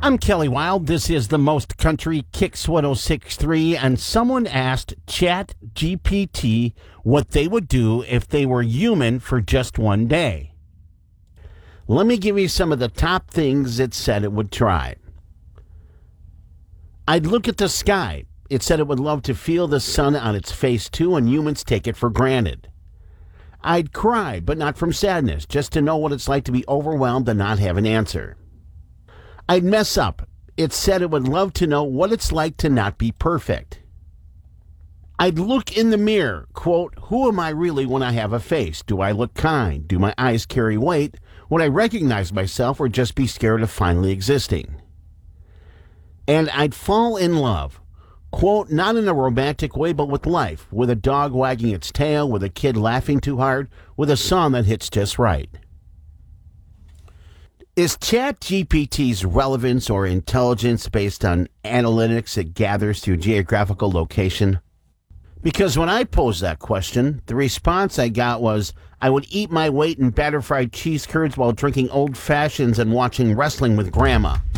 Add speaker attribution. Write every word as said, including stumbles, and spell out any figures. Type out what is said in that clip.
Speaker 1: I'm Kelly Wild. This is the Most Country Kicks ten sixty-three, and someone asked Chat G P T what they would do if they were human for just one day. Let me give you some of the top things it said it would try. I'd look at the sky. It said it would love to feel the sun on its face too, and humans take it for granted. I'd cry, but not from sadness, just to know what it's like to be overwhelmed and not have an answer. I'd mess up. It said it would love to know what it's like to not be perfect. I'd look in the mirror, quote, who am I really when I have a face? Do I look kind? Do my eyes carry weight? Would I recognize myself or just be scared of finally existing? And I'd fall in love. Quote, not in a romantic way, but with life, with a dog wagging its tail, with a kid laughing too hard, with a song that hits just right. Is Chat G P T's relevance or intelligence based on analytics it gathers through geographical location? Because when I posed that question, the response I got was, I would eat my weight in batter fried cheese curds while drinking old fashions and watching wrestling with grandma.